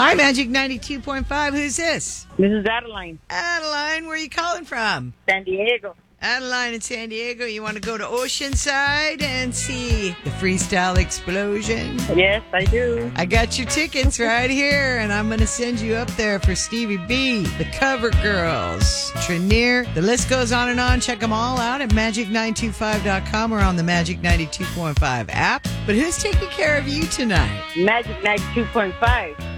Hi, Magic 92.5. Who's this? This is Adeline, Adeline, where are you calling from? San Diego. Adeline in San Diego. You want to go to Oceanside and see the Freestyle Explosion? Yes, I do. I got your tickets right here, and I'm going to send you up there for Stevie B, the Cover Girls, Trenier. The list goes on and on. Check them all out at magic925.com or on the Magic 92.5 app. But who's taking care of you tonight? Magic 92.5.